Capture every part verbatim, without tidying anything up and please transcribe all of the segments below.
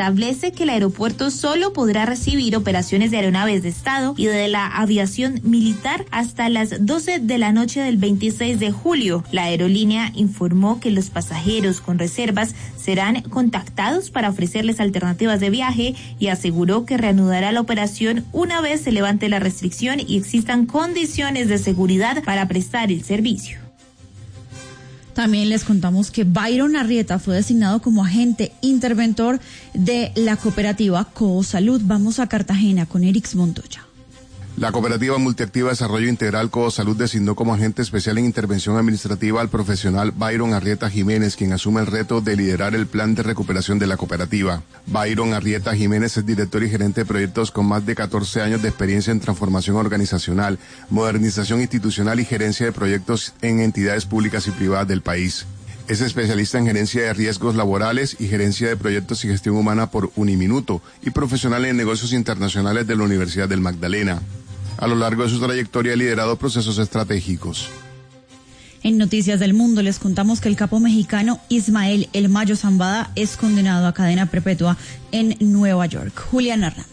establece que el aeropuerto solo podrá recibir operaciones de aeronaves de Estado y de la aviación militar hasta las doce de la noche del veintiséis de julio. La aerolínea informó que los pasajeros con reservas serán contactados para ofrecerles alternativas de viaje y aseguró que reanudará la operación una vez se levante la restricción y existan condiciones de seguridad para prestar el servicio. También les contamos que Byron Arrieta fue designado como agente interventor de la cooperativa Coosalud. Vamos a Cartagena con Erix Montoya. La Cooperativa Multiactiva Desarrollo Integral Coosalud designó como agente especial en intervención administrativa al profesional Byron Arrieta Jiménez, quien asume el reto de liderar el plan de recuperación de la cooperativa. Byron Arrieta Jiménez es director y gerente de proyectos con más de catorce años de experiencia en transformación organizacional, modernización institucional y gerencia de proyectos en entidades públicas y privadas del país. Es especialista en gerencia de riesgos laborales y gerencia de proyectos y gestión humana por Uniminuto y profesional en negocios internacionales de la Universidad del Magdalena. A lo largo de su trayectoria ha liderado procesos estratégicos. En Noticias del Mundo les contamos que el capo mexicano Ismael El Mayo Zambada es condenado a cadena perpetua en Nueva York. Juliana Hernández.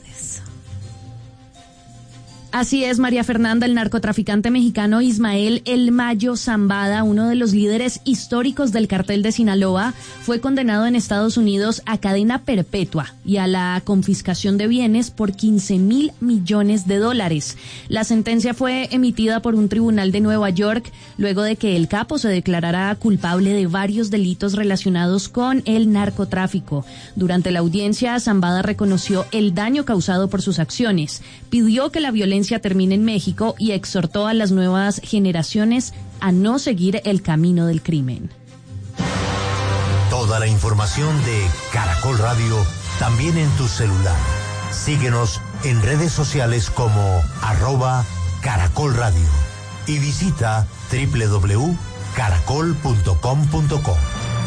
Así es, María Fernanda, el narcotraficante mexicano Ismael El Mayo Zambada, uno de los líderes históricos del cartel de Sinaloa, fue condenado en Estados Unidos a cadena perpetua y a la confiscación de bienes por quince mil millones de dólares. La sentencia fue emitida por un tribunal de Nueva York luego de que el capo se declarara culpable de varios delitos relacionados con el narcotráfico. Durante la audiencia, Zambada reconoció el daño causado por sus acciones, pidió que la violencia termine en México y exhortó a las nuevas generaciones a no seguir el camino del crimen. Toda la información de Caracol Radio también en tu celular. Síguenos en redes sociales como arroba Caracol Radio y visita doble u doble u doble u punto caracol punto com punto co.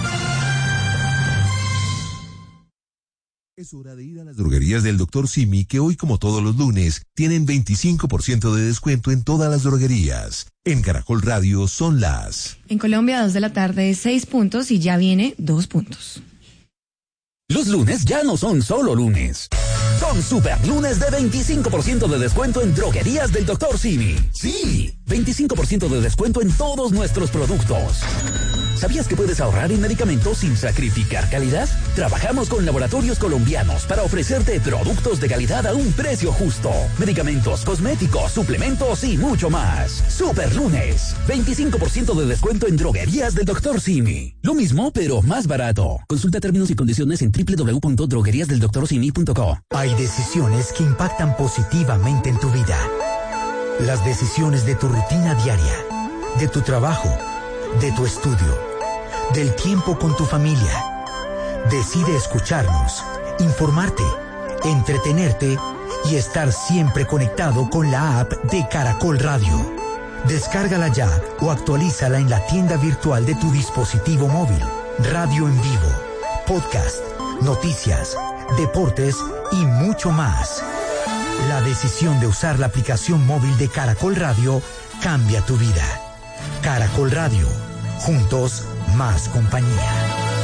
Es hora de ir a las droguerías del doctor Simi, que hoy, como todos los lunes, tienen veinticinco por ciento de descuento en todas las droguerías. En Caracol Radio son las... En Colombia, dos de la tarde, seis puntos y ya viene dos puntos. Los lunes ya no son solo lunes. Son super lunes de veinticinco por ciento de descuento en droguerías del doctor Simi. Sí, veinticinco por ciento de descuento en todos nuestros productos. ¿Sabías que puedes ahorrar en medicamentos sin sacrificar calidad? Trabajamos con laboratorios colombianos para ofrecerte productos de calidad a un precio justo. Medicamentos, cosméticos, suplementos y mucho más. Super lunes, veinticinco por ciento de descuento en droguerías del doctor Simi. Lo mismo, pero más barato. Consulta términos y condiciones en doble u doble u doble u punto droguerías del doctor simi punto co. Hay decisiones que impactan positivamente en tu vida. Las decisiones de tu rutina diaria, de tu trabajo, de tu estudio, del tiempo con tu familia. Decide escucharnos, informarte, entretenerte y estar siempre conectado con la app de Caracol Radio. Descárgala ya o actualízala en la tienda virtual de tu dispositivo móvil. Radio en vivo, podcast, noticias, deportes y mucho más. La decisión de usar la aplicación móvil de Caracol Radio cambia tu vida. Caracol Radio, juntos más compañía.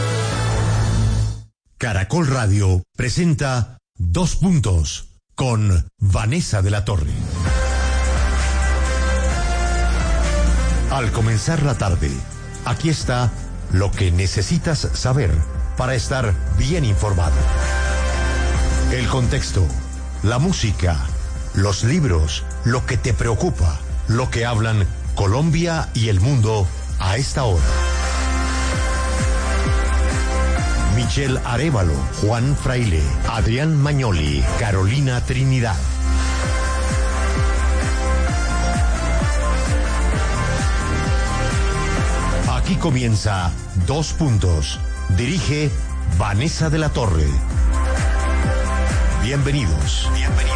Caracol Radio presenta Dos Puntos con Vanessa de la Torre. Al comenzar la tarde, aquí está lo que necesitas saber para estar bien informado. El contexto, la música, los libros, lo que te preocupa, lo que hablan Colombia y el mundo a esta hora. Michelle Arévalo, Juan Fraile, Adrián Mañoli, Carolina Trinidad. Aquí comienza Dos Puntos. Dirige Vanessa de la Torre. Bienvenidos. Bienvenidos.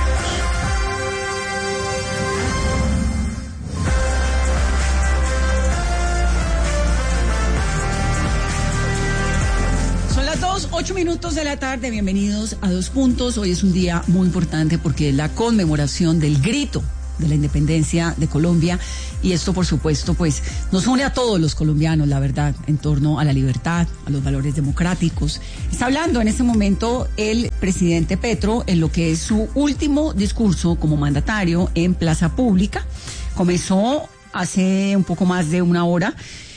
Son las dos, ocho minutos de la tarde. Bienvenidos a Dos Puntos. Hoy es un día muy importante porque es la conmemoración del grito de la independencia de Colombia, y esto por supuesto pues nos une a todos los colombianos, la verdad, en torno a la libertad, a los valores democráticos. Está hablando en este momento el presidente Petro en lo que es su último discurso como mandatario en plaza pública. Comenzó hace un poco más de una hora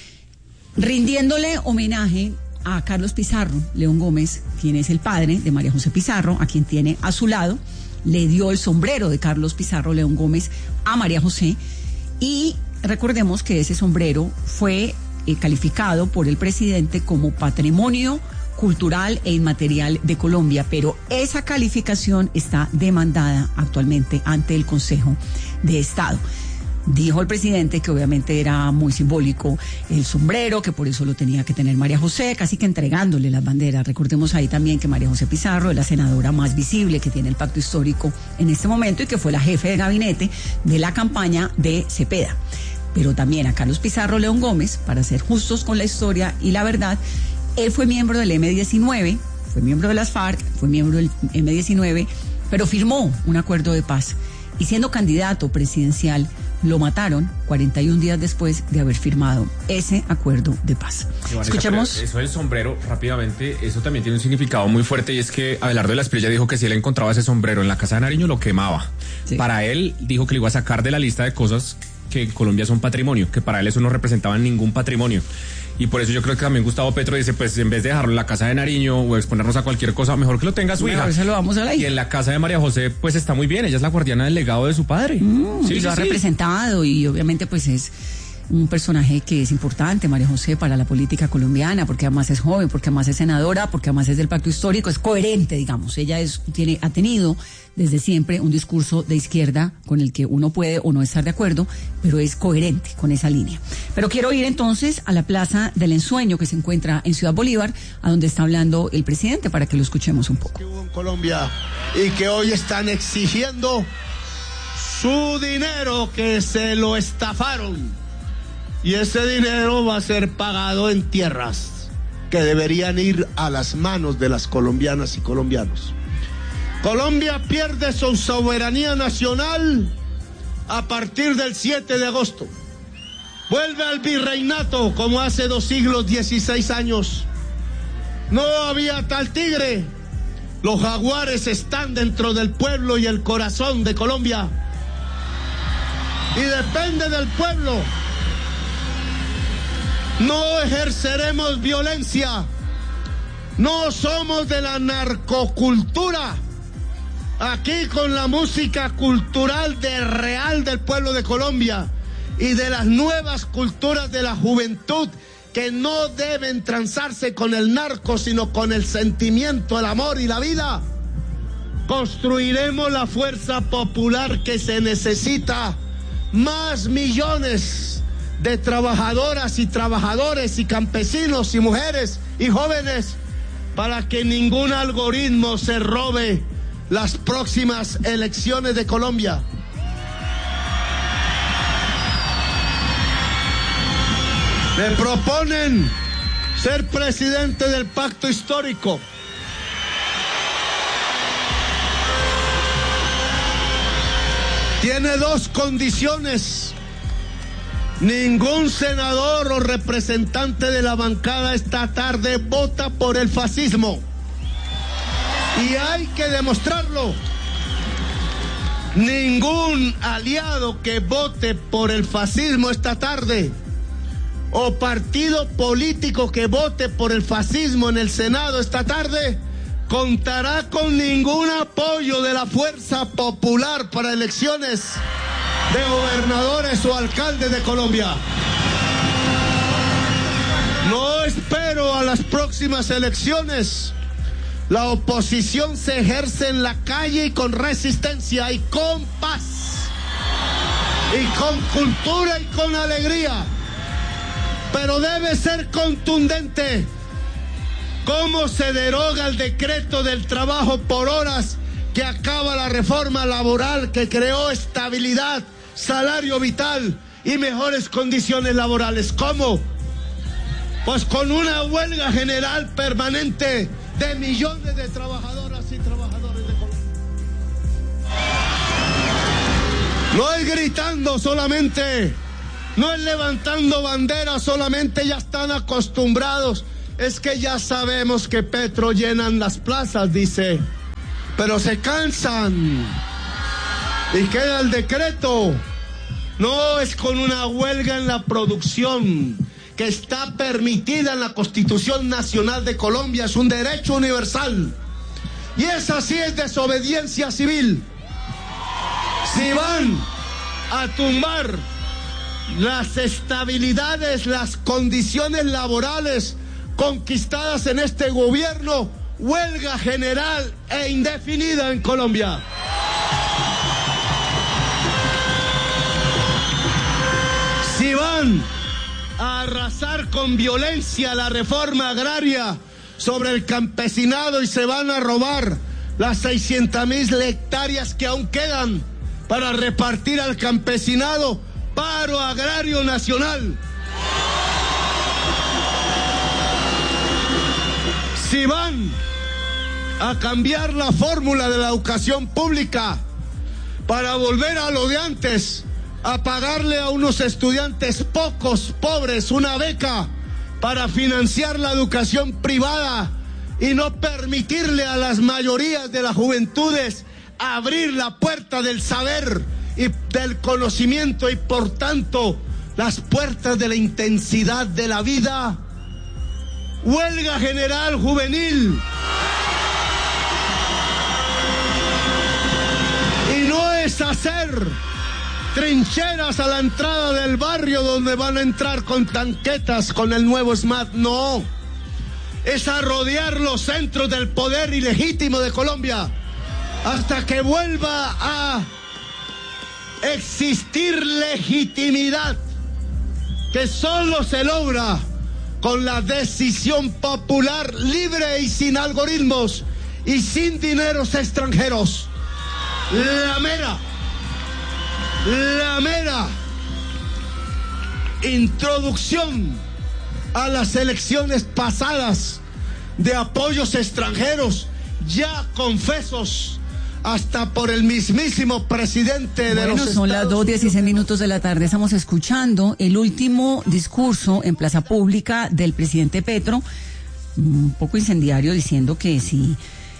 rindiéndole homenaje a Carlos Pizarro. León Gómez, quien es el padre de María José Pizarro, a quien tiene a su lado, le dio el sombrero de Carlos Pizarro, León Gómez, a María José, y recordemos que ese sombrero fue eh, calificado por el presidente como patrimonio cultural e inmaterial de Colombia, pero esa calificación está demandada actualmente ante el Consejo de Estado. Dijo el presidente que obviamente era muy simbólico el sombrero, que por eso lo tenía que tener María José, casi que entregándole las banderas. Recordemos ahí también que María José Pizarro es la senadora más visible que tiene el pacto histórico en este momento y que fue la jefe de gabinete de la campaña de Cepeda. Pero también a Carlos Pizarro León Gómez, para ser justos con la historia y la verdad, él fue miembro del eme diecinueve, fue miembro de las FARC, fue miembro del eme diecinueve, pero firmó un acuerdo de paz. Y siendo candidato presidencial, lo mataron cuarenta y un días después de haber firmado ese acuerdo de paz. Vanessa, escuchemos. Eso del sombrero, rápidamente, eso también tiene un significado muy fuerte, y es que Abelardo de la Espriella dijo que si él encontraba ese sombrero en la casa de Nariño, lo quemaba. Sí. Para él, dijo que lo iba a sacar de la lista de cosas que en Colombia son patrimonio, que para él eso no representaba ningún patrimonio. Y por eso yo creo que también Gustavo Petro dice, pues en vez de dejarlo en la casa de Nariño o exponernos a cualquier cosa, mejor que lo tenga su mejor hija. Se lo vamos a la hija. Y en la casa de María José, pues está muy bien, ella es la guardiana del legado de su padre. Mm, sí, y sí, lo ha sí. representado, y obviamente pues es un personaje que es importante, María José, para la política colombiana, porque además es joven, porque además es senadora, porque además es del pacto histórico, es coherente, digamos. Ella es, tiene, ha tenido desde siempre un discurso de izquierda con el que uno puede o no estar de acuerdo, pero es coherente con esa línea. Pero quiero ir entonces a la Plaza del Ensueño, que se encuentra en Ciudad Bolívar, a donde está hablando el presidente, para que lo escuchemos un poco. Que hubo en Colombia y que hoy están exigiendo su dinero, que se lo estafaron. Y ese dinero va a ser pagado en tierras que deberían ir a las manos de las colombianas y colombianos. Colombia pierde su soberanía nacional a partir del siete de agosto. Vuelve al virreinato como hace dos siglos, dieciséis años. No había tal tigre. Los jaguares están dentro del pueblo y el corazón de Colombia. Y depende del pueblo. No ejerceremos violencia. No somos de la narcocultura. Aquí con la música cultural de real del pueblo de Colombia y de las nuevas culturas de la juventud, que no deben transarse con el narco, sino con el sentimiento, el amor y la vida. Construiremos la fuerza popular que se necesita. Más millones de trabajadoras y trabajadores y campesinos y mujeres y jóvenes, para que ningún algoritmo se robe las próximas elecciones de Colombia. Me proponen ser presidente del pacto histórico. Tiene dos condiciones. Ningún senador o representante de la bancada esta tarde vota por el fascismo. Y hay que demostrarlo. Ningún aliado que vote por el fascismo esta tarde, o partido político que vote por el fascismo en el Senado esta tarde, contará con ningún apoyo de la fuerza popular para elecciones de gobernadores o alcaldes de Colombia. No espero a las próximas elecciones. La oposición se ejerce en la calle y con resistencia y con paz y con cultura y con alegría, pero debe ser contundente. ¿Cómo se deroga el decreto del trabajo por horas que acaba la reforma laboral que creó estabilidad, salario vital y mejores condiciones laborales? ¿Cómo? Pues con una huelga general permanente de millones de trabajadoras y trabajadores de Colombia. No hay gritando solamente, no es levantando banderas solamente, ya están acostumbrados. Es que ya sabemos que Petro llenan las plazas, dice, pero se cansan y queda el decreto. No es con una huelga en la producción que está permitida en la Constitución Nacional de Colombia, es un derecho universal. Y esa sí es desobediencia civil. Si van a tumbar las estabilidades, las condiciones laborales conquistadas en este gobierno, huelga general e indefinida en Colombia. Si van a arrasar con violencia la reforma agraria sobre el campesinado y se van a robar las seiscientas mil hectáreas que aún quedan para repartir al campesinado, paro agrario nacional. Si van a cambiar la fórmula de la educación pública para volver a lo de antes, a pagarle a unos estudiantes pocos, pobres, una beca para financiar la educación privada y no permitirle a las mayorías de las juventudes abrir la puerta del saber y del conocimiento y por tanto las puertas de la intensidad de la vida. Huelga general juvenil. Y no es hacer trincheras a la entrada del barrio donde van a entrar con tanquetas con el nuevo SMAT, no. Es a rodear los centros del poder ilegítimo de Colombia hasta que vuelva a existir legitimidad que solo se logra con la decisión popular libre y sin algoritmos y sin dineros extranjeros. La mera, la mera introducción a las elecciones pasadas de apoyos extranjeros ya confesos hasta por el mismísimo presidente de bueno, los son Estados las dos dieciséis minutos de la tarde. Estamos escuchando el último discurso en Plaza Pública del presidente Petro, un poco incendiario, diciendo que si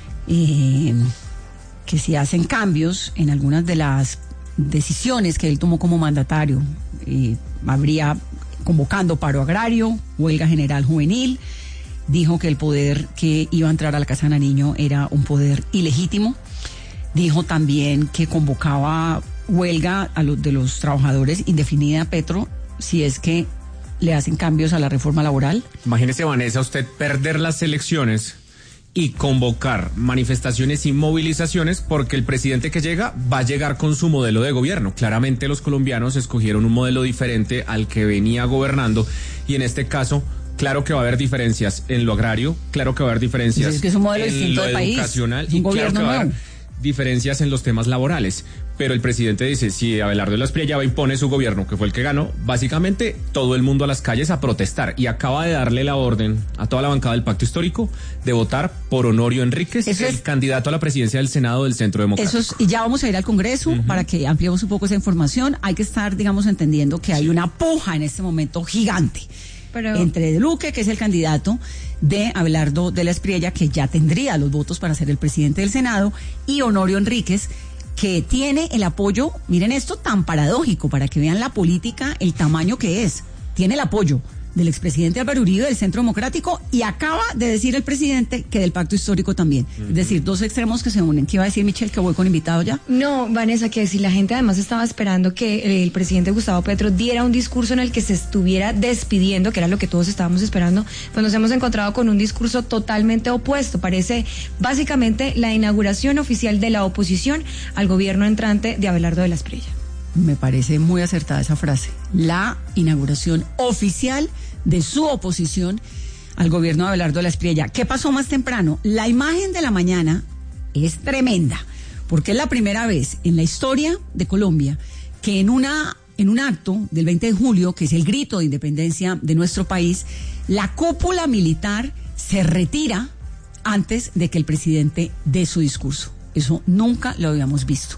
eh, que si hacen cambios en algunas de las decisiones que él tomó como mandatario, eh, habría convocando paro agrario, huelga general juvenil. Dijo que el poder que iba a entrar a la Casa de Nariño era un poder ilegítimo. Dijo también que convocaba huelga a los de los trabajadores indefinida, Petro, si es que le hacen cambios a la reforma laboral. Imagínese, Vanessa, usted perder las elecciones y convocar manifestaciones y movilizaciones porque el presidente que llega va a llegar con su modelo de gobierno. Claramente los colombianos escogieron un modelo diferente al que venía gobernando y en este caso, claro que va a haber diferencias en lo agrario, claro que va a haber diferencias es que es un modelo en distinto lo de país, educacional es un y claro gobierno que va a haber nuevo. diferencias en los temas laborales, pero el presidente dice, si Abelardo de la Espriella va impone su gobierno, que fue el que ganó, básicamente todo el mundo a las calles a protestar, y acaba de darle la orden a toda la bancada del Pacto Histórico de votar por Honorio Enríquez, Eso el es, candidato a la presidencia del Senado del Centro Democrático. Eso es, y ya vamos a ir al Congreso uh-huh. para que ampliemos un poco esa información. Hay que estar, digamos, entendiendo que hay una puja en este momento gigante. Pero... entre Duque, que es el candidato de Abelardo de la Espriella, que ya tendría los votos para ser el presidente del Senado, y Honorio Enríquez, que tiene el apoyo, miren esto tan paradójico, para que vean la política, el tamaño que es, tiene el apoyo del expresidente Álvaro Uribe del Centro Democrático y acaba de decir el presidente que del Pacto Histórico también. Uh-huh. Es decir, dos extremos que se unen. ¿Qué iba a decir Michelle, que voy con invitado ya? No, Vanessa, que si la gente además estaba esperando que el presidente Gustavo Petro diera un discurso en el que se estuviera despidiendo, que era lo que todos estábamos esperando, pues nos hemos encontrado con un discurso totalmente opuesto. Parece básicamente la inauguración oficial de la oposición al gobierno entrante de Abelardo de la Espriella. Me parece muy acertada esa frase. La inauguración oficial de su oposición al gobierno de Abelardo de la Espriella. ¿Qué pasó más temprano? La imagen de la mañana es tremenda, porque es la primera vez en la historia de Colombia que en una en un acto del veinte de julio, que es el grito de independencia de nuestro país, la cúpula militar se retira antes de que el presidente dé su discurso. Eso nunca lo habíamos visto.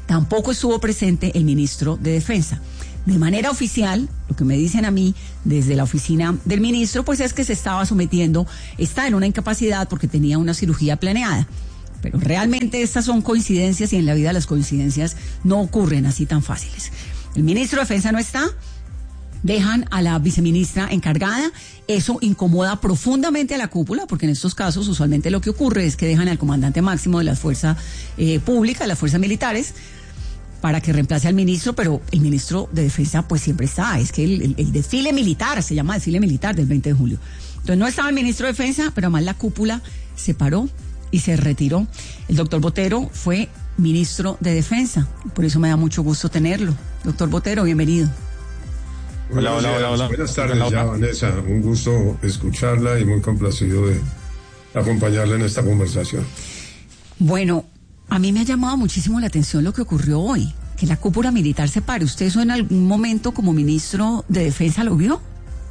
Tampoco estuvo presente el ministro de Defensa. De manera oficial, lo que me dicen a mí desde la oficina del ministro, pues es que se estaba sometiendo, está en una incapacidad porque tenía una cirugía planeada. Pero realmente estas son coincidencias y en la vida las coincidencias no ocurren así tan fáciles. El ministro de Defensa no está, dejan a la viceministra encargada, eso incomoda profundamente a la cúpula, porque en estos casos usualmente lo que ocurre es que dejan al comandante máximo de la fuerza eh, pública, de las fuerzas militares, para que reemplace al ministro, pero el ministro de Defensa pues siempre está, es que el, el, el desfile militar, se llama desfile militar del veinte de julio. Entonces no estaba el ministro de Defensa, pero además la cúpula se paró y se retiró. El doctor Botero fue ministro de Defensa, por eso me da mucho gusto tenerlo. Doctor Botero, bienvenido. Hola, hola, hola, hola. Buenas tardes, ya, Vanessa, un gusto escucharla y muy complacido de acompañarla en esta conversación. Bueno, a mí me ha llamado muchísimo la atención lo que ocurrió hoy, que la cúpula militar se pare. ¿Usted eso en algún momento como ministro de Defensa lo vio?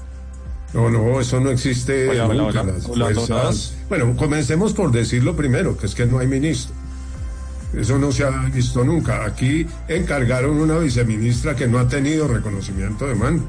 No, no, eso no existe hola, nunca. Hola, hola, Las hola, fuerzas... Bueno, comencemos por decirlo primero, que es que no hay ministro. Eso no se ha visto nunca. Aquí encargaron una viceministra que no ha tenido reconocimiento de mando.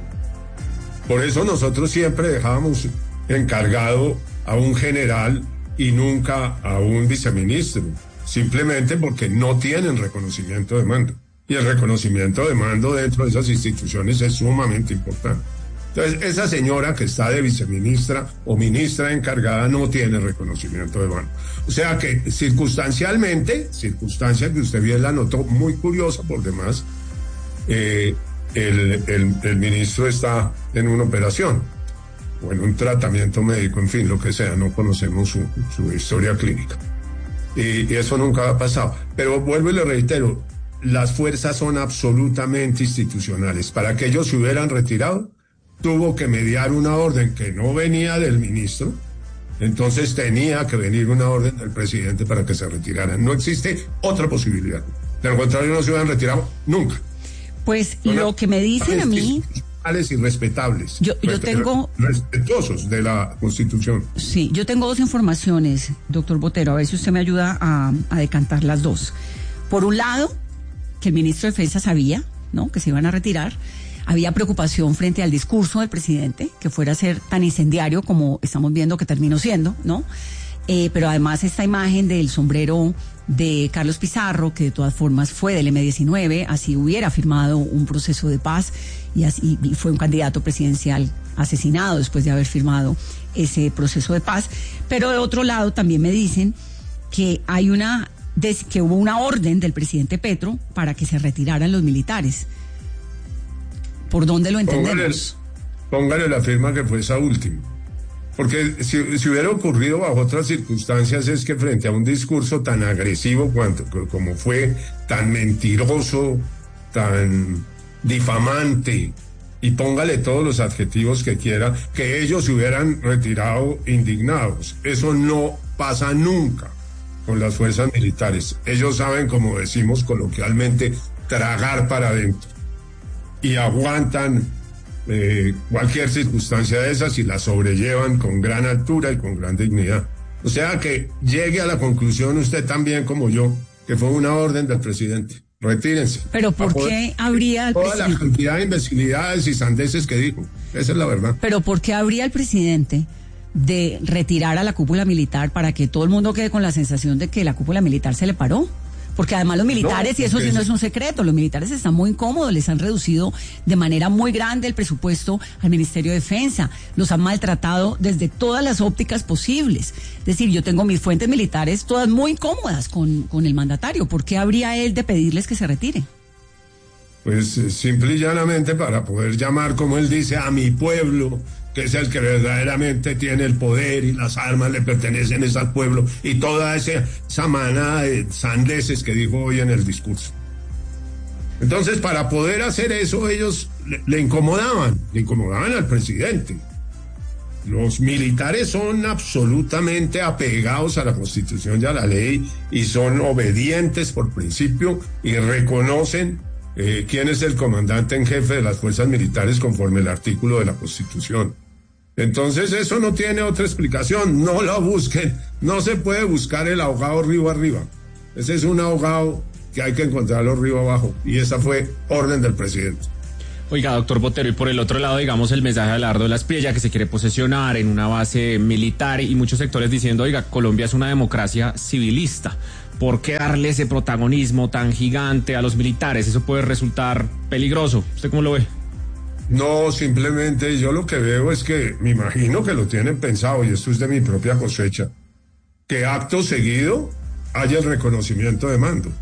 Por eso nosotros siempre dejábamos encargado a un general y nunca a un viceministro. Simplemente porque no tienen reconocimiento de mando. Y el reconocimiento de mando dentro de esas instituciones es sumamente importante. Entonces, esa señora que está de viceministra o ministra encargada no tiene reconocimiento de mando. O sea que circunstancialmente, circunstancia que usted bien la notó, muy curiosa por demás, eh, el, el, el ministro está en una operación o en un tratamiento médico, en fin, lo que sea, no conocemos su, su historia clínica. Y, y eso nunca ha pasado. Pero vuelvo y le reitero, las fuerzas son absolutamente institucionales. Para que ellos se hubieran retirado, tuvo que mediar una orden que no venía del ministro, entonces tenía que venir una orden del presidente para que se retiraran. No existe otra posibilidad. De lo contrario, no se hubieran retirado nunca. Pues son lo que me dicen a mí... y respetables. Yo, yo tengo... Respetuosos de la Constitución. Sí, yo tengo dos informaciones, doctor Botero, a ver si usted me ayuda a, a decantar las dos. Por un lado, que el ministro de Defensa sabía, ¿no?, que se iban a retirar. Había preocupación frente al discurso del presidente, que fuera a ser tan incendiario como estamos viendo que terminó siendo, ¿no? Eh, pero además esta imagen del sombrero de Carlos Pizarro, que de todas formas fue del eme diecinueve, así hubiera firmado un proceso de paz y, así, y fue un candidato presidencial asesinado después de haber firmado ese proceso de paz. Pero de otro lado también me dicen que hay una, que hubo una orden del presidente Petro para que se retiraran los militares. ¿Por dónde lo entendemos? Póngale, póngale la firma que fue esa última. Porque si, si hubiera ocurrido bajo otras circunstancias es que frente a un discurso tan agresivo cuanto, como fue, tan mentiroso, tan difamante, y póngale todos los adjetivos que quiera, que ellos se hubieran retirado indignados. Eso no pasa nunca con las fuerzas militares. Ellos saben, como decimos coloquialmente, tragar para adentro. Y aguantan eh, cualquier circunstancia de esas y la sobrellevan con gran altura y con gran dignidad. O sea que llegue a la conclusión usted también como yo, que fue una orden del presidente. Retírense. Pero ¿por qué habría el toda presidente? la cantidad de imbecilidades y sandeces que dijo. Esa es la verdad. Pero ¿por qué habría el presidente de retirar a la cúpula militar para que todo el mundo quede con la sensación de que la cúpula militar se le paró? Porque además los militares, no, y eso sí no es un secreto, los militares están muy incómodos, les han reducido de manera muy grande el presupuesto al Ministerio de Defensa, los han maltratado desde todas las ópticas posibles. Es decir, yo tengo mis fuentes militares todas muy incómodas con, con el mandatario. ¿Por qué habría él de pedirles que se retire? Pues eh, simple y llanamente para poder llamar, como él dice, a mi pueblo, que es el que verdaderamente tiene el poder y las armas le pertenecen es al pueblo, y toda esa, esa manada de sandeces que dijo hoy en el discurso. Entonces, para poder hacer eso, ellos le, le incomodaban, le incomodaban al presidente. Los militares son absolutamente apegados a la Constitución y a la ley, y son obedientes por principio, y reconocen Eh, quién es el comandante en jefe de las fuerzas militares conforme el artículo de la Constitución. Entonces eso no tiene otra explicación, no lo busquen, no se puede buscar el ahogado río arriba. Ese es un ahogado que hay que encontrarlo río abajo. Y esa fue orden del presidente. Oiga, doctor Botero, y por el otro lado, digamos, el mensaje de Abelardo de la Espriella, que se quiere posesionar en una base militar y muchos sectores diciendo, oiga, Colombia es una democracia civilista. ¿Por qué darle ese protagonismo tan gigante a los militares? Eso puede resultar peligroso. ¿Usted cómo lo ve? No, simplemente yo lo que veo es que me imagino que lo tienen pensado, y esto es de mi propia cosecha, que acto seguido haya el reconocimiento de mando.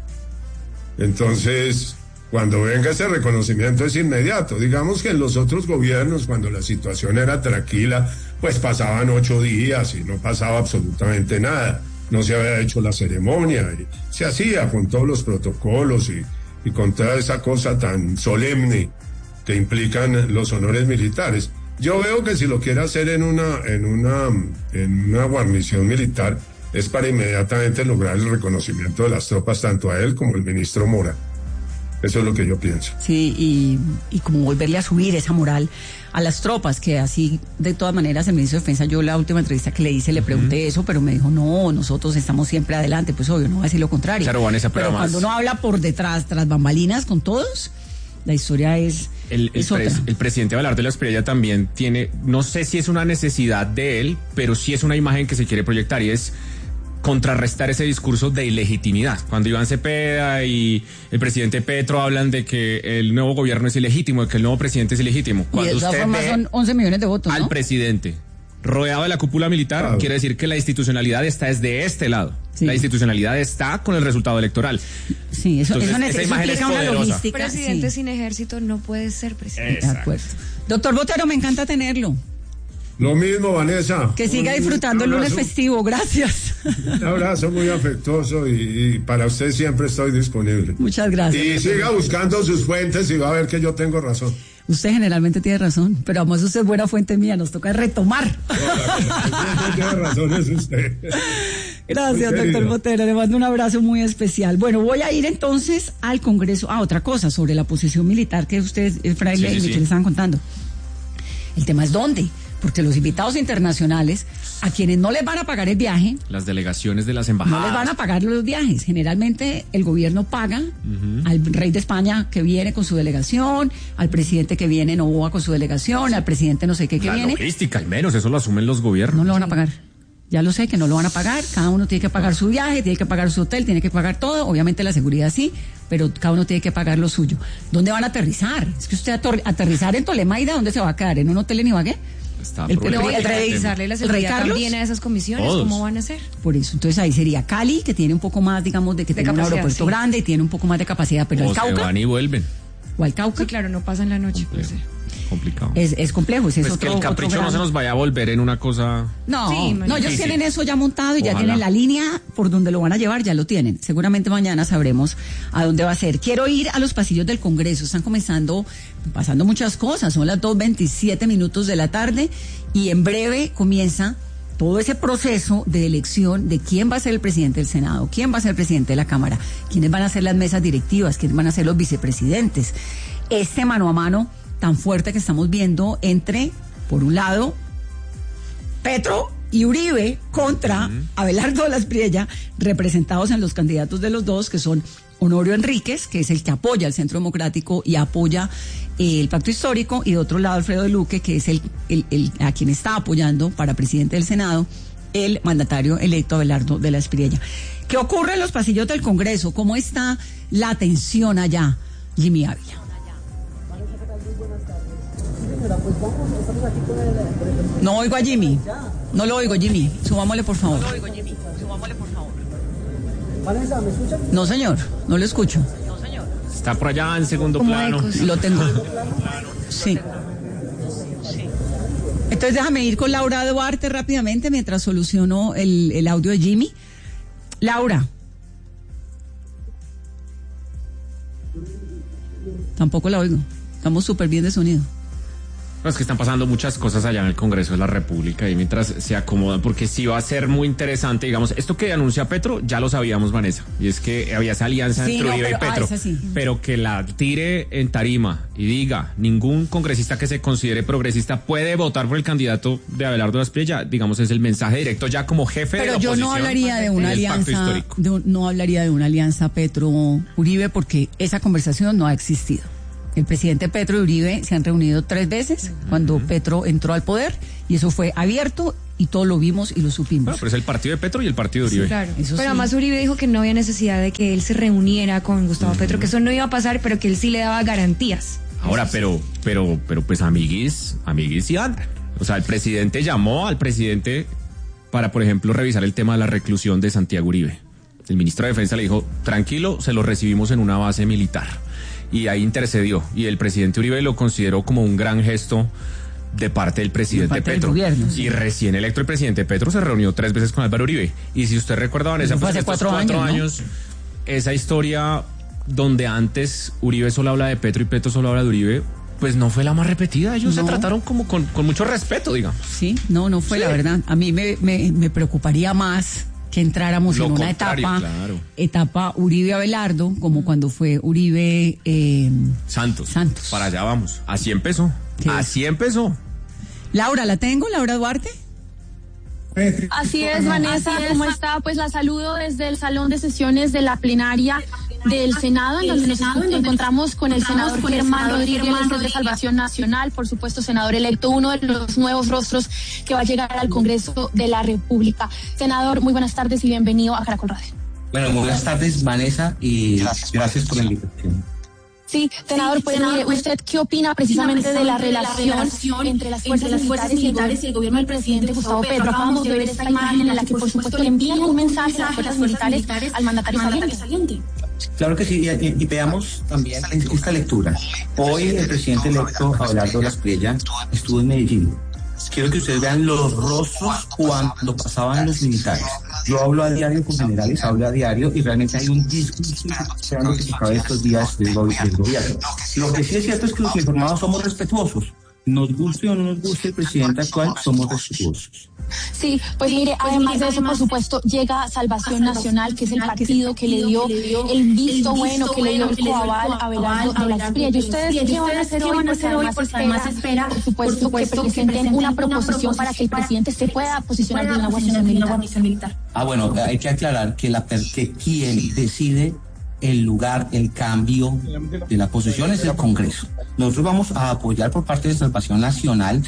Entonces, cuando venga ese reconocimiento es inmediato. Digamos que en los otros gobiernos, cuando la situación era tranquila, pues pasaban ocho días y no pasaba absolutamente nada. No se había hecho la ceremonia, y se hacía con todos los protocolos y, y con toda esa cosa tan solemne que implican los honores militares. Yo veo que si lo quiere hacer en una, en una, en una guarnición militar, es para inmediatamente lograr el reconocimiento de las tropas, tanto a él como al ministro Mora. Eso es lo que yo pienso. Sí, y, y como volverle a subir esa moral a las tropas, que así, de todas maneras, el ministro de Defensa, yo la última entrevista que le hice, le pregunté uh-huh. eso, pero me dijo, no, nosotros estamos siempre adelante. Pues obvio, no va a decir lo contrario. Claro, Vanessa, pero, pero más... cuando uno habla por detrás, tras bambalinas con todos, la historia es, el, el, es otra. Pres, el presidente Abelardo de la Espriella también tiene, no sé si es una necesidad de él, pero sí es una imagen que se quiere proyectar, y es contrarrestar ese discurso de ilegitimidad. Cuando Iván Cepeda y el presidente Petro hablan de que el nuevo gobierno es ilegítimo, de que el nuevo presidente es ilegítimo. Cuando y de todas usted formas ve son once millones de votos, al ¿no? presidente rodeado de la cúpula militar, claro, quiere decir que la institucionalidad está desde este lado. Sí. La institucionalidad está con el resultado electoral. Sí, eso, Entonces, eso, esa eso imagen es una logística. Presidente sí. sin ejército no puede ser presidente. Exacto. De acuerdo. Doctor Botero, me encanta tenerlo. Lo mismo, Vanessa. Que siga disfrutando el lunes festivo, gracias. Un abrazo muy afectuoso y, y para usted siempre estoy disponible. Muchas gracias. Y siga buscando sus fuentes y va a ver que yo tengo razón. Usted generalmente tiene razón, pero además usted es buena fuente mía, nos toca retomar. No, tiene razón, es usted. Gracias, doctor Botero, le mando un abrazo muy especial. Bueno, voy a ir entonces al Congreso. Ah, otra cosa, sobre la posición militar que ustedes, Fraile sí, sí, y Michelle, sí. estaban contando. El tema es dónde. Porque los invitados internacionales, a quienes no les van a pagar el viaje, las delegaciones de las embajadas, no les van a pagar los viajes. Generalmente el gobierno paga uh-huh. al rey de España que viene con su delegación, al presidente que viene en Novoa con su delegación, al presidente no sé qué que la viene. La logística, al menos, eso lo asumen los gobiernos. No lo van a pagar. Ya lo sé que no lo van a pagar. Cada uno tiene que pagar su viaje, tiene que pagar su hotel, tiene que pagar todo. Obviamente la seguridad sí, pero cada uno tiene que pagar lo suyo. ¿Dónde van a aterrizar? Es que usted ator- aterrizar en Tolemaida, ¿dónde se va a quedar? ¿En un hotel en Ibagué? Está el, el, el revisarle la seguridad también a esas comisiones, Todos. ¿Cómo van a hacer? Por eso, entonces ahí sería Cali, que tiene un poco más, digamos, de que de tiene un aeropuerto sí. grande y tiene un poco más de capacidad, pero o el Cauca. Se van y vuelven. O al Cauca. Sí, claro, no pasa en la noche. Complejo. Pues, complicado. Es, es complejo, ese pues es otro. Que el capricho no se nos vaya a volver en una cosa. No, sí, no, ellos sí, tienen sí. eso ya montado y Ojalá. ya tienen la línea por donde lo van a llevar, ya lo tienen. Seguramente mañana sabremos a dónde va a ser. Quiero ir a los pasillos del Congreso, están comenzando, pasando muchas cosas, son las dos veintisiete minutos de la tarde y en breve comienza todo ese proceso de elección de quién va a ser el presidente del Senado, quién va a ser el presidente de la Cámara, quiénes van a ser las mesas directivas, quiénes van a ser los vicepresidentes. Este mano a mano tan fuerte que estamos viendo entre, por un lado, Petro y Uribe contra uh-huh. Abelardo de la Espriella, representados en los candidatos de los dos, que son Honorio Enríquez, que es el que apoya al Centro Democrático y apoya eh, el Pacto Histórico, y de otro lado Alfredo de Luque, que es el, el, el a quien está apoyando para presidente del Senado el mandatario electo Abelardo de la Espriella. ¿Qué ocurre en los pasillos del Congreso? ¿Cómo está la tensión allá, Jimmy Ávila? No oigo a Jimmy. No lo oigo, Jimmy. Subámosle, por favor. No lo oigo, Jimmy. Subámosle, por favor. Vanessa, ¿me escuchan? No, señor. No lo escucho. No, señor. Está por allá en segundo plano. Ecos. Lo tengo. Sí. Entonces déjame ir con Laura Duarte rápidamente mientras soluciono el, el audio de Jimmy. Laura. Tampoco la oigo. Estamos súper bien de sonido. No, es que están pasando muchas cosas allá en el Congreso de la República y mientras se acomodan, porque sí va a ser muy interesante, digamos, esto que anuncia Petro, ya lo sabíamos, Vanessa, y es que había esa alianza sí, entre no, Uribe pero, y Petro, ah, sí. pero que la tire en tarima y diga, ningún congresista que se considere progresista puede votar por el candidato de Abelardo Asprilla, digamos, es el mensaje directo ya como jefe pero de la yo oposición. no hablaría de una alianza, de un, no hablaría de una alianza Petro-Uribe porque esa conversación no ha existido. El presidente Petro y Uribe se han reunido tres veces uh-huh. cuando Petro entró al poder y eso fue abierto y todos lo vimos y lo supimos. Bueno, pero es el partido de Petro y el partido de Uribe. Sí, claro. Eso pero sí. además Uribe dijo que no había necesidad de que él se reuniera con Gustavo uh-huh. Petro, que eso no iba a pasar, pero que él sí le daba garantías. Ahora, eso pero, sí. pero, pero pues amiguis, amiguis y andan. O sea, el presidente llamó al presidente para, por ejemplo, revisar el tema de la reclusión de Santiago Uribe. El ministro de Defensa le dijo, tranquilo, se lo recibimos en una base militar. Y ahí intercedió y el presidente Uribe lo consideró como un gran gesto de parte del presidente de parte Petro. Del gobierno, sí. Y recién electo el presidente Petro se reunió tres veces con Álvaro Uribe. Y si usted recuerda, Vanessa, fue pues hace cuatro, cuatro años, años ¿no? Esa historia donde antes Uribe solo habla de Petro y Petro solo habla de Uribe, pues no fue la más repetida. Ellos no. se trataron como con, con mucho respeto, digamos. Sí, no, no fue sí. la verdad. A mí me, me, me preocuparía más que entráramos Lo en una etapa claro. etapa Uribe Abelardo, como cuando fue Uribe eh, Santos. Santos. Para allá vamos. Así empezó. ¿Qué? Así empezó. Laura, ¿la tengo? Laura Duarte. Así es, Vanessa, ¿cómo está? Pues la saludo desde el salón de sesiones de la plenaria del Senado, en donde nos encontramos con el senador Germán Rodríguez de Salvación Nacional, por supuesto, senador electo, uno de los nuevos rostros que va a llegar al Congreso de la República. Senador, muy buenas tardes y bienvenido a Caracol Radio. Bueno, muy buenas tardes, Vanessa, y gracias por la invitación. Sí, senador, pues mire, ¿usted qué opina precisamente de la relación entre las fuerzas, entre las fuerzas militares y el gobierno del presidente Gustavo Petro? Acabamos de ver esta imagen en la que, por supuesto, le envían un mensaje a las fuerzas militares al mandatario saliente. Claro que sí, y, y, y veamos también esta lectura. Hoy el presidente electo, Abelardo Asprilla, estuvo en Medellín. Quiero que ustedes vean los rostros cuando pasaban los militares. Yo hablo a diario con generales, hablo a diario y realmente hay un discurso esperando que se acabe estos días del, go- del gobierno. Lo que sí es cierto es que los informados somos respetuosos. Nos guste o no nos guste el presidente actual, somos respetuosos. Sí, pues mire, además de eso, por supuesto, llega Salvación Nacional, que es el partido que le dio el visto bueno, que le dio el coaval a Abelardo Asprilla. ¿Y ustedes qué van a hacer hoy? Porque además espera, por supuesto, que presenten una proposición para que el presidente se pueda posicionar de una guarnición militar. Ah, bueno, hay que aclarar que, la, que quien decide el lugar, el cambio de la posición es el Congreso. Nosotros vamos a apoyar por parte de Salvación Nacional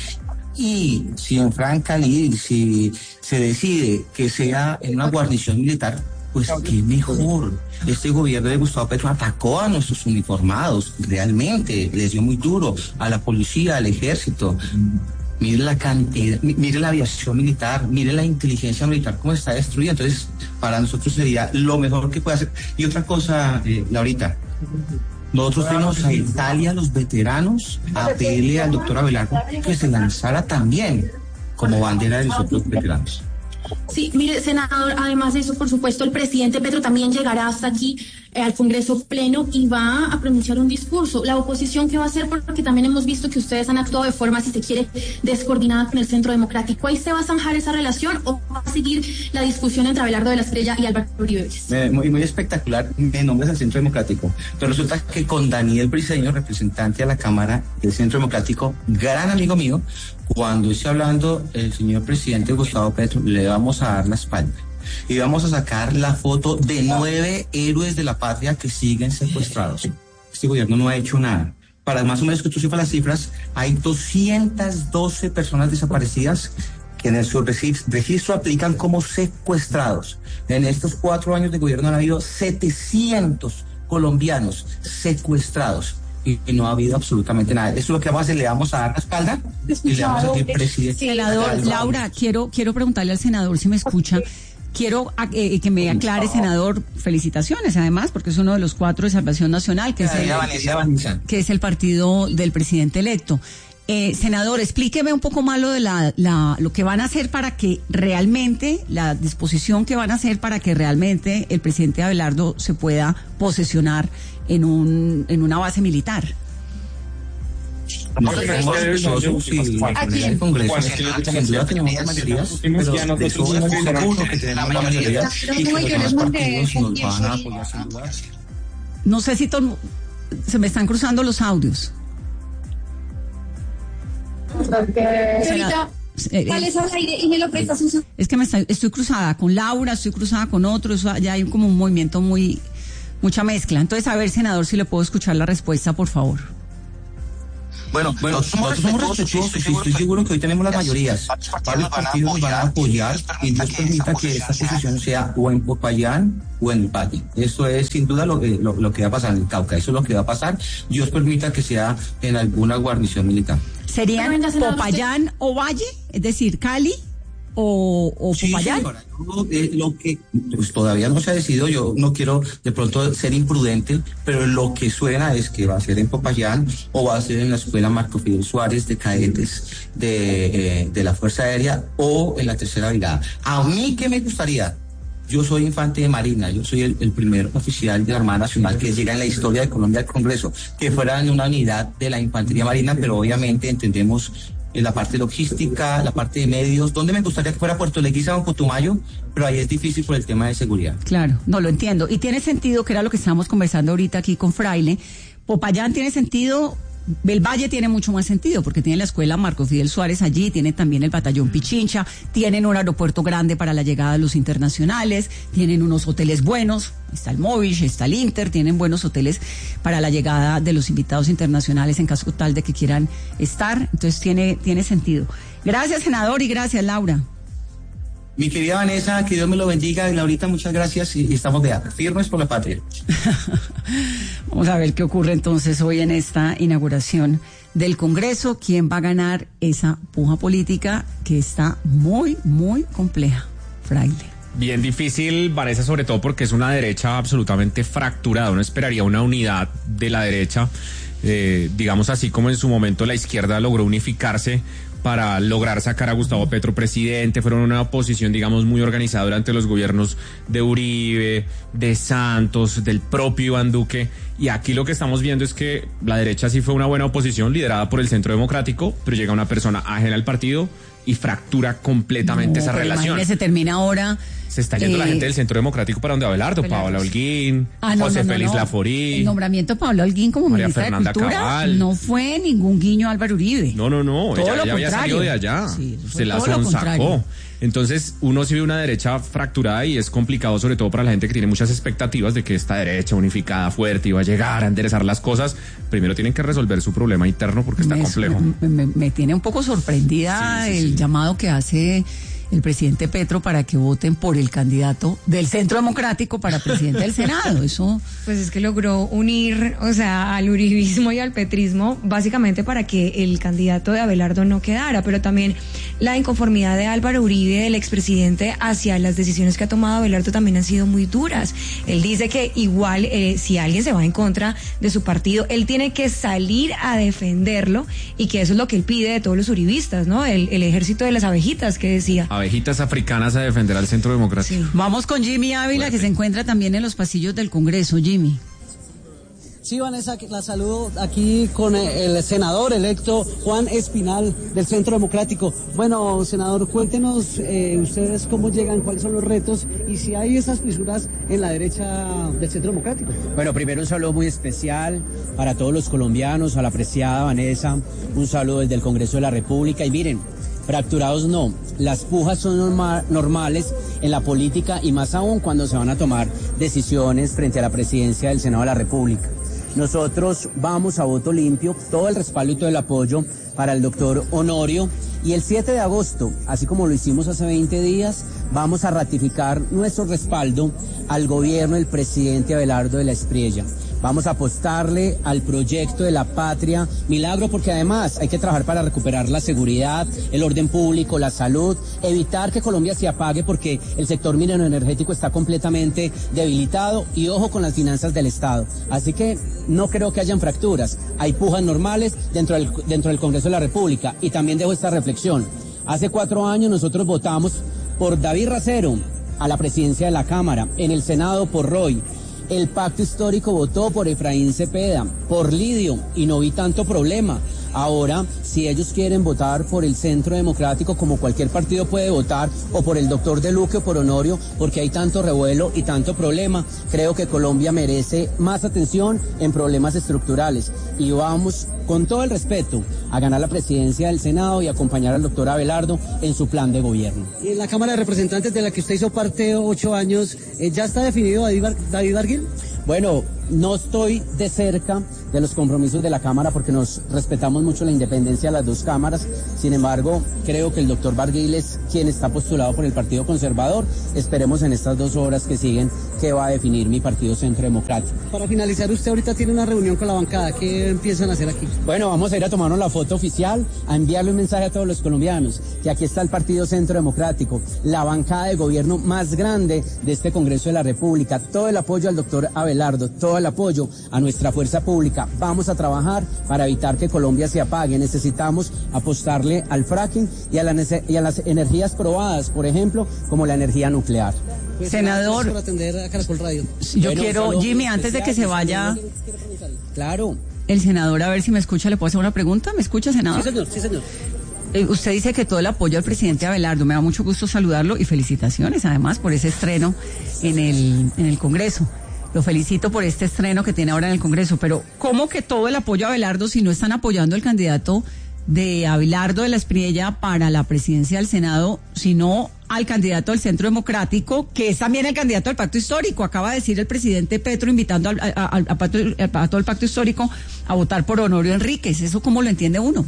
y si en Franca Lid, si se decide que sea en una guarnición militar, pues qué mejor. Este gobierno de Gustavo Petro atacó a nuestros uniformados, realmente, les dio muy duro, a la policía, al ejército. Mire la cantidad, mire la aviación militar, mire la inteligencia militar, cómo está destruida. Entonces, para nosotros sería lo mejor que puede hacer. Y otra cosa, eh, Laurita, nosotros fuimos a Italia, los veteranos, a pedirle al doctor Abelardo que se lanzara también como bandera de los otros veteranos. Sí, mire, senador, además de eso, por supuesto, el presidente Petro también llegará hasta aquí eh, al Congreso Pleno y va a pronunciar un discurso. La oposición, ¿qué va a hacer? Porque también hemos visto que ustedes han actuado de forma, si se quiere, descoordinada con el Centro Democrático. ¿Ahí se va a zanjar esa relación o va a seguir la discusión entre Abelardo Asprilla y Álvaro Uribe Vélez? Eh, muy, muy espectacular, me nombres al Centro Democrático. Pero resulta que con Daniel Briceño, representante a la Cámara del Centro Democrático, gran amigo mío, cuando esté hablando el señor presidente Gustavo Petro, le vamos a dar la espalda. Y vamos a sacar la foto de nueve héroes de la patria que siguen secuestrados. Este gobierno no ha hecho nada. Para más o menos que tú sepas las cifras, hay doscientas doce personas desaparecidas que en su registro aplican como secuestrados. En estos cuatro años de gobierno han habido setecientos colombianos secuestrados. Y no ha habido absolutamente nada. Eso es lo que vamos a hacer, le vamos a dar la espalda y le vamos a decir, presidente. Senador, Laura, quiero, quiero preguntarle al senador si me escucha. Quiero eh, que me aclare, senador, felicitaciones además, porque es uno de los cuatro de Salvación Nacional, que es el, que es el partido del presidente electo. Eh, senador, explíqueme un poco más lo de la, la, lo que van a hacer para que realmente, la disposición que van a hacer para que realmente el presidente Abelardo se pueda posesionar en un, en una base militar. No somos orgullosos y la mayoría del Congreso, sin duda tenemos las mayorías, pero de eso estoy seguro que tenemos la mayoría y que los demás partidos nos van a apoyar sin duda. No sé si todo, se me están cruzando los audios. Señorita, ¿cuál es al aire y me lo presta Susan? Es que me está, estoy cruzada con Laura, estoy cruzada con otro, eso, ya hay como un movimiento muy, mucha mezcla. Entonces, a ver, senador, si le puedo escuchar la respuesta, por favor. Bueno, bueno, nosotros somos respetuosos y estoy seguro que hoy tenemos las mayorías. Varios partidos nos van a apoyar y Dios permita que esta posición sea o en Popayán o en el Valle. Eso es sin duda lo que, lo, lo que va a pasar en el Cauca. Eso es lo que va a pasar. Dios permita que sea en alguna guarnición militar. ¿Serían Popayán o Valle? Es decir, Cali o, o sí, Popayán. Señora, yo, eh, lo que pues todavía no se ha decidido, yo no quiero de pronto ser imprudente, pero lo que suena es que va a ser en Popayán o va a ser en la escuela Marco Fidel Suárez de cadetes de, eh, de la Fuerza Aérea o en la Tercera Brigada. A mí, ¿qué me gustaría? Yo soy infante de Marina, yo soy el, el primer oficial de la Armada Nacional que llega en la historia de Colombia al Congreso, que fuera en una unidad de la Infantería Marina, pero obviamente entendemos en la parte logística, la parte de medios, donde me gustaría que fuera Puerto Leguízamo o Putumayo, pero ahí es difícil por el tema de seguridad. Claro, no lo entiendo. Y tiene sentido, que era lo que estábamos conversando ahorita aquí con Fraile, Popayán tiene sentido. El Valle tiene mucho más sentido porque tiene la escuela Marco Fidel Suárez allí, tiene también el batallón Pichincha, tienen un aeropuerto grande para la llegada de los internacionales, tienen unos hoteles buenos, está el Movich, está el Inter, tienen buenos hoteles para la llegada de los invitados internacionales en caso tal de que quieran estar, entonces tiene, tiene sentido. Gracias, senador, y gracias, Laura. Mi querida Vanessa, que Dios me lo bendiga. Y Laurita, muchas gracias y, y estamos de firmes por la patria. Vamos a ver qué ocurre entonces hoy en esta inauguración del Congreso. ¿Quién va a ganar esa puja política que está muy, muy compleja? Fraile. Bien difícil, Vanessa, sobre todo porque es una derecha absolutamente fracturada. Uno esperaría una unidad de la derecha, eh, digamos así como en su momento la izquierda logró unificarse para lograr sacar a Gustavo Petro presidente. Fueron una oposición, digamos, muy organizada durante los gobiernos de Uribe, de Santos, del propio Iván Duque, y aquí lo que estamos viendo es que la derecha sí fue una buena oposición liderada por el Centro Democrático, pero llega una persona ajena al partido y fractura completamente no, esa relación. Se termina ahora. Se está yendo eh, la gente del Centro Democrático para donde Abelardo, Paola Holguín, ah, no, José no, no, Félix no. Laforí. El nombramiento de Paola Holguín como María ministra Fernanda de Cultura Cabal. No fue ningún guiño a Álvaro Uribe. No, no, no, todo ella, ella había salido de allá, sí, se la sonsacó. Entonces uno sí ve una derecha fracturada y es complicado, sobre todo para la gente que tiene muchas expectativas de que esta derecha unificada, fuerte, iba a llegar a enderezar las cosas. Primero tienen que resolver su problema interno porque está me, complejo. Me, me, me tiene un poco sorprendida sí, sí, el sí. llamado que hace el presidente Petro para que voten por el candidato del Centro Democrático para presidente del Senado. Eso pues es que logró unir, o sea, al uribismo y al petrismo básicamente para que el candidato de Abelardo no quedara, pero también la inconformidad de Álvaro Uribe, el expresidente, hacia las decisiones que ha tomado Abelardo también han sido muy duras. Él dice que igual eh, si alguien se va en contra de su partido, él tiene que salir a defenderlo, y que eso es lo que él pide de todos los uribistas, ¿no? El, el ejército de las abejitas que decía. Abejitas africanas a defender al Centro Democrático. Sí. Vamos con Jimmy Ávila, Fuerte. Que se encuentra también en los pasillos del Congreso. Jimmy. Sí, Vanessa, la saludo aquí con el senador electo Juan Espinal del Centro Democrático. Bueno, senador, cuéntenos eh, ustedes cómo llegan, cuáles son los retos y si hay esas fisuras en la derecha del Centro Democrático. Bueno, primero un saludo muy especial para todos los colombianos, a la apreciada Vanessa, un saludo desde el Congreso de la República. Y miren, fracturados no, las pujas son norma, normales en la política y más aún cuando se van a tomar decisiones frente a la presidencia del Senado de la República. Nosotros vamos a voto limpio, todo el respaldo y todo el apoyo para el doctor Honorio, y el siete de agosto, así como lo hicimos hace veinte días, vamos a ratificar nuestro respaldo al gobierno del presidente Abelardo de la Espriella. Vamos a apostarle al proyecto de la patria milagro, porque además hay que trabajar para recuperar la seguridad, el orden público, la salud, evitar que Colombia se apague porque el sector minero energético está completamente debilitado, y ojo con las finanzas del Estado. Así que no creo que hayan fracturas, hay pujas normales dentro del, dentro del Congreso de la República. Y también dejo esta reflexión. Hace cuatro años nosotros votamos por David Racero a la presidencia de la Cámara, en el Senado por Roy. El pacto histórico votó por Efraín Cepeda, por Lidio, y no vi tanto problema. Ahora, si ellos quieren votar por el Centro Democrático, como cualquier partido puede votar, o por el doctor De Luque o por Honorio, porque hay tanto revuelo y tanto problema, creo que Colombia merece más atención en problemas estructurales. Y vamos, con todo el respeto, a ganar la presidencia del Senado y acompañar al doctor Abelardo en su plan de gobierno. Y en la Cámara de Representantes de la que usted hizo parte ocho años, eh, ¿ya está definido David, Bar- David Barguil? Bueno, no estoy de cerca de los compromisos de la Cámara porque nos respetamos mucho la independencia de las dos cámaras. Sin embargo, creo que el doctor Barguil es quien está postulado por el Partido Conservador. Esperemos en estas dos horas que siguen qué va a definir mi Partido Centro Democrático. Para finalizar, usted ahorita tiene una reunión con la bancada. ¿Qué empiezan a hacer aquí? Bueno, vamos a ir a tomarnos la foto oficial, a enviarle un mensaje a todos los colombianos, que aquí está el Partido Centro Democrático, la bancada de gobierno más grande de este Congreso de la República, todo el apoyo al doctor Abelardo, todo el apoyo a nuestra fuerza pública. Vamos a trabajar para evitar que Colombia se apague. Necesitamos apostarle al fracking y a, la nece- y a las energías probadas, por ejemplo, como la energía nuclear. Pues, Senador, por atender a Caracol Radio. Yo Bueno, quiero, solo Jimmy, antes de que se vaya, Claro. el senador, a ver si me escucha, ¿le puedo hacer una pregunta? ¿Me escucha, senador? Sí, señor, sí, señor. Eh, usted dice que todo el apoyo al presidente Abelardo. Me da mucho gusto saludarlo y felicitaciones, además, por ese estreno en el, en el Congreso. Lo felicito por este estreno que tiene ahora en el Congreso, pero ¿cómo que todo el apoyo a Abelardo si no están apoyando al candidato de Abelardo de la Espriella para la presidencia del Senado, sino al candidato del Centro Democrático, que es también el candidato del Pacto Histórico? Acaba de decir el presidente Petro invitando al, a, a, al pacto, a todo el Pacto Histórico a votar por Honorio Enríquez. ¿Eso cómo lo entiende uno?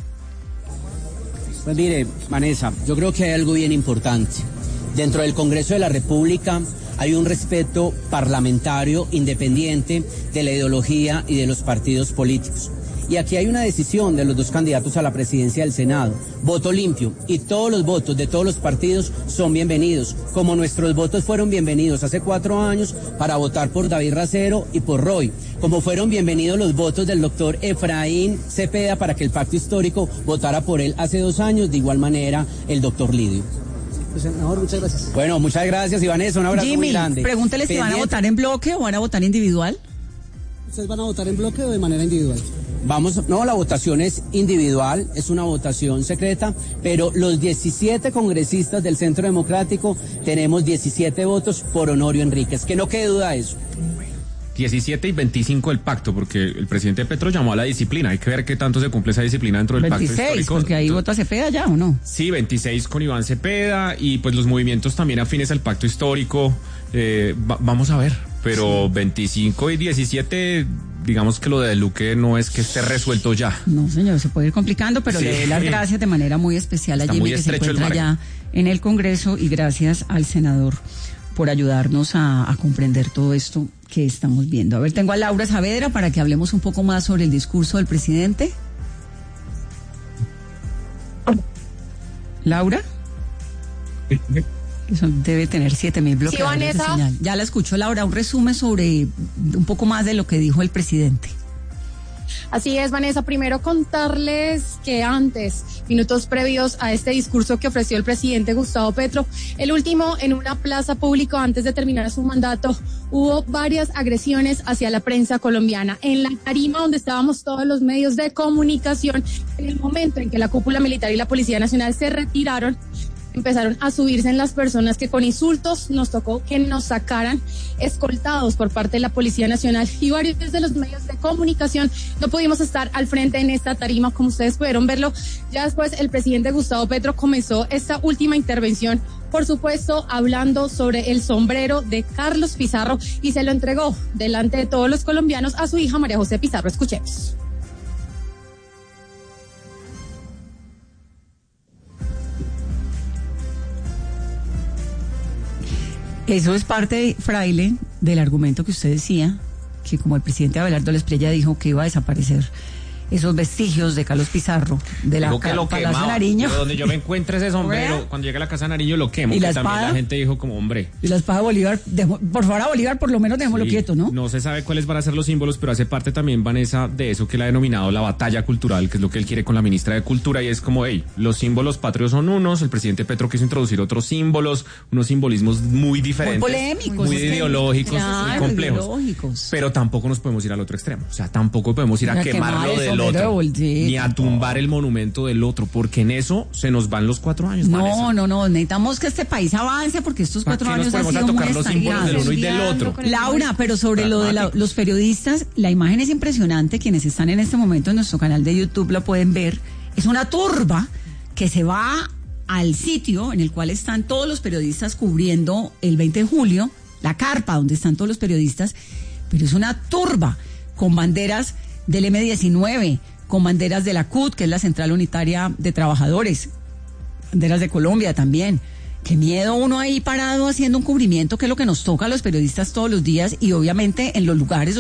Pues mire, Vanessa, yo creo que hay algo bien importante. Dentro del Congreso de la República hay un respeto parlamentario independiente de la ideología y de los partidos políticos. Y aquí hay una decisión de los dos candidatos a la presidencia del Senado. Voto limpio. Y todos los votos de todos los partidos son bienvenidos, como nuestros votos fueron bienvenidos hace cuatro años para votar por David Racero y por Roy, como fueron bienvenidos los votos del doctor Efraín Cepeda para que el Pacto Histórico votara por él hace dos años, de igual manera el doctor Lidio. Pues, senador, muchas gracias. Bueno, muchas gracias, Ivanesa, un abrazo Jimmy, muy grande. pregúntele si van a Pendiente. votar en bloque o van a votar individual. ¿Ustedes van a votar en bloque o de manera individual? Vamos, no, la votación es individual, es una votación secreta, pero los diecisiete congresistas del Centro Democrático tenemos diecisiete votos por Honorio Enríquez, que no quede duda de eso. diecisiete y veinticinco del pacto, porque el presidente Petro llamó a la disciplina. Hay que ver qué tanto se cumple esa disciplina dentro del veintiséis, pacto histórico. porque ahí vota Cepeda ya, ¿o no? Sí, veintiséis con Iván Cepeda y pues los movimientos también afines al pacto histórico. Eh, va- vamos a ver, pero sí. veinticinco y diecisiete, digamos que lo de Luque no es que esté resuelto ya. No, señor, se puede ir complicando, pero Sí. le doy las gracias de manera muy especial a Está Jimmy, muy que se estrecho el encuentra margen. ya en el Congreso, y gracias al senador por ayudarnos a, a comprender todo esto que estamos viendo. A ver, tengo a Laura Saavedra para que hablemos un poco más sobre el discurso del presidente. Laura. Eso debe tener siete mil bloqueadores Sí, de Vanessa. señal. Ya la escucho, Laura. Un resumen sobre un poco más de lo que dijo el presidente. Así es, Vanessa. Primero contarles que antes, minutos previos a este discurso que ofreció el presidente Gustavo Petro, el último en una plaza pública antes de terminar su mandato, hubo varias agresiones hacia la prensa colombiana. En la tarima donde estábamos todos los medios de comunicación, en el momento en que la cúpula militar y la Policía Nacional se retiraron, empezaron a subirse en las personas que con insultos nos tocó que nos sacaran escoltados por parte de la Policía Nacional, y varios de los medios de comunicación no pudimos estar al frente en esta tarima, como ustedes pudieron verlo. Ya después el presidente Gustavo Petro comenzó esta última intervención, por supuesto, hablando sobre el sombrero de Carlos Pizarro, y se lo entregó delante de todos los colombianos a su hija María José Pizarro. Escuchemos. Eso es parte, Fraile, del argumento que usted decía, que como el presidente Abelardo de la Espriella dijo que iba a desaparecer esos vestigios de Carlos Pizarro de la Digo que lo Palacio quemaba. Nariño. Yo, donde yo me encuentre ese sombrero, cuando llegue a la casa de Nariño lo quemo. ¿Y la que también espada? la gente dijo como, hombre. Y la espada de Bolívar, dejó- por favor a Bolívar por lo menos dejémoslo Sí, quieto, ¿no? No se sabe cuáles van a ser los símbolos, pero hace parte también, Vanessa, de eso que él ha denominado la batalla cultural, que es lo que él quiere con la ministra de Cultura, y es como, hey, los símbolos patrios son unos, el presidente Petro quiso introducir otros símbolos, unos simbolismos muy diferentes. Muy polémicos. Muy ideológicos, Claro, muy complejos. ideológicos. Pero tampoco nos podemos ir al otro extremo. O sea, tampoco podemos ir a, A quemar quemar lo el de los otro, ni a tumbar el monumento del otro, porque en eso se nos van los cuatro años. No, Vanessa. no, no, necesitamos que este país avance porque estos cuatro años han sido muy estancado. Del uno y del otro. Laura, pero sobre lo de la, los periodistas, la imagen es impresionante. Quienes están en este momento en nuestro canal de YouTube la pueden ver. Es una turba que se va al sitio en el cual están todos los periodistas cubriendo el veinte de julio, la carpa donde están todos los periodistas, pero es una turba con banderas del eme diecinueve, con banderas de la C U T, que es la Central Unitaria de Trabajadores, banderas de Colombia también. Qué miedo uno ahí parado haciendo un cubrimiento, que es lo que nos toca a los periodistas todos los días, y obviamente en los lugares